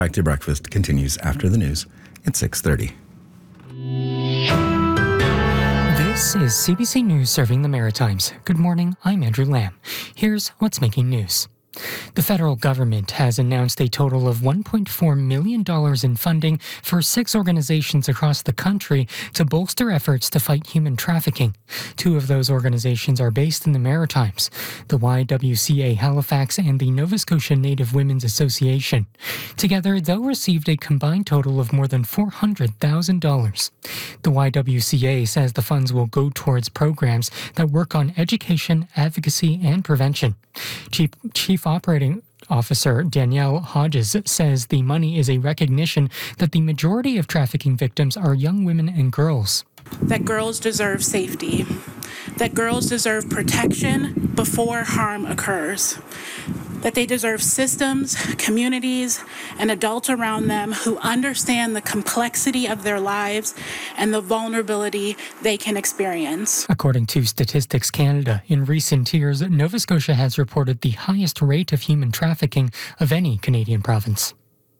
Back to Breakfast continues after the news at 6:30. This is CBC News serving the Maritimes. Good morning, I'm Andrew Lamb. Here's what's making news. The federal government has announced a total of $1.4 million in funding for 6 organizations across the country to bolster efforts to fight human trafficking. 2 of those organizations are based in the Maritimes, the YWCA Halifax and the Nova Scotia Native Women's Association. Together, they'll receive a combined total of more than $400,000. The YWCA says the funds will go towards programs that work on education, advocacy, and prevention. Chief Operating Officer Danielle Hodges says the money is a recognition that the majority of trafficking victims are young women and girls. That girls deserve safety, that girls deserve protection before harm occurs, that they deserve systems, communities, and adults around them who understand the complexity of their lives and the vulnerability they can experience. According to Statistics Canada, in recent years, Nova Scotia has reported the highest rate of human trafficking of any Canadian province.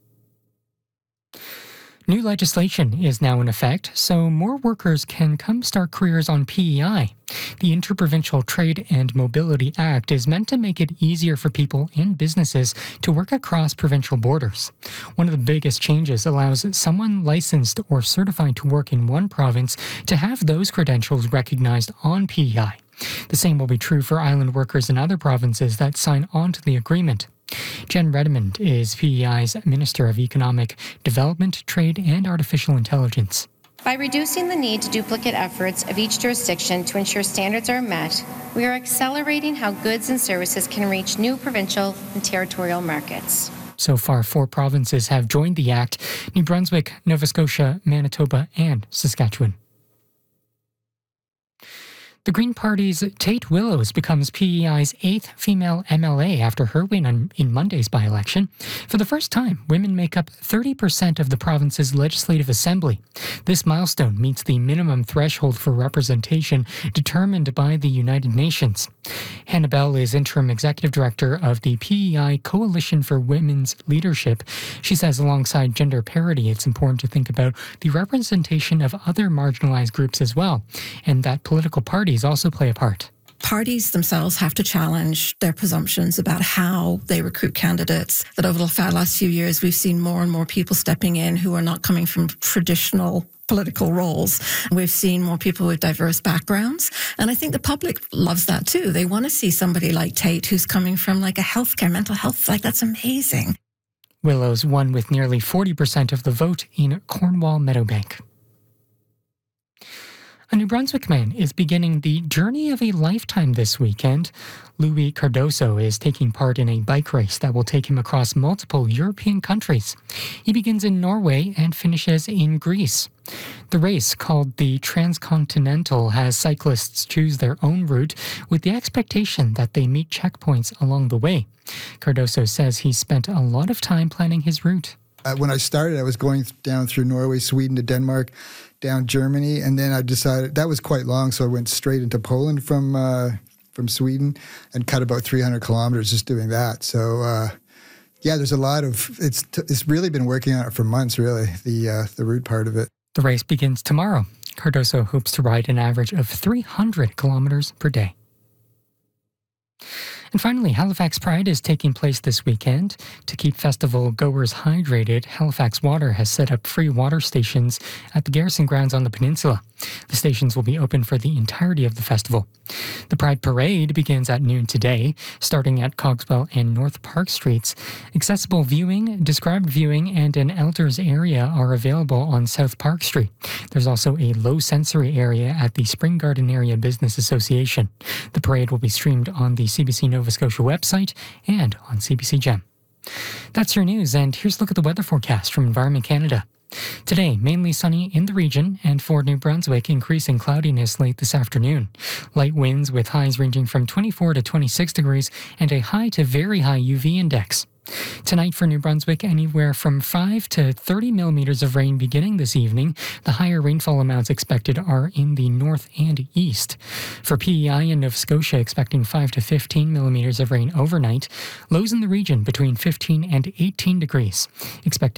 New legislation is now in effect, so more workers can come start careers on PEI. The Interprovincial Trade and Mobility Act is meant to make it easier for people and businesses to work across provincial borders. One of the biggest changes allows someone licensed or certified to work in one province to have those credentials recognized on PEI. The same will be true for island workers in other provinces that sign on to the agreement. Jen Redmond is PEI's Minister of Economic Development, Trade and Artificial Intelligence. By reducing the need to duplicate efforts of each jurisdiction to ensure standards are met, we are accelerating how goods and services can reach new provincial and territorial markets. So far, 4 provinces have joined the Act: New Brunswick, Nova Scotia, Manitoba, and Saskatchewan. The Green Party's Tate Willows becomes PEI's 8th female MLA after her win in Monday's by-election. For the first time, women make up 30% of the province's legislative assembly. This milestone meets the minimum threshold for representation determined by the United Nations. Hannah Bell is interim executive director of the PEI Coalition for Women's Leadership. She says alongside gender parity, it's important to think about the representation of other marginalized groups as well, and that political parties also play a part. Parties themselves have to challenge their presumptions about how they recruit candidates. That over the last few years, we've seen more and more people stepping in who are not coming from traditional political roles. We've seen more people with diverse backgrounds. And I think the public loves that too. They want to see somebody like Tate who's coming from like a healthcare, mental health, like that's amazing. Willows won with nearly 40% of the vote in Cornwall Meadowbank. A New Brunswick man is beginning the journey of a lifetime this weekend. Louis Cardoso is taking part in a bike race that will take him across multiple European countries. He begins in Norway and finishes in Greece. The race, called the Transcontinental, has cyclists choose their own route with the expectation that they meet checkpoints along the way. Cardoso says he spent a lot of time planning his route. When I started, I was going down through Norway, Sweden to Denmark, down Germany, and then I decided that was quite long, so I went straight into Poland from Sweden and cut about 300 kilometers just doing that. So there's a lot of it's really been working on it for months, really, the route part of it. The race begins tomorrow. Cardoso hopes to ride an average of 300 kilometers per day. And finally, Halifax Pride is taking place this weekend. To keep festival goers hydrated, Halifax Water has set up free water stations at the Garrison Grounds on the peninsula. The stations will be open for the entirety of the festival. The Pride Parade begins at noon today, starting at Cogswell and North Park Streets. Accessible viewing, described viewing, and an elders area are available on South Park Street. There's also a low sensory area at the Spring Garden Area Business Association. The parade will be streamed on the CBC Nova Scotia website and on CBC Gem. That's your news, and here's a look at the weather forecast from Environment Canada. Today, mainly sunny in the region, and for New Brunswick, increasing cloudiness late this afternoon. Light winds with highs ranging from 24 to 26 degrees and a high to very high UV index. Tonight for New Brunswick, anywhere from 5 to 30 millimeters of rain beginning this evening. The higher rainfall amounts expected are in the north and east. For PEI in Nova Scotia, expecting 5 to 15 millimeters of rain overnight. Lows in the region between 15 and 18 degrees. Expect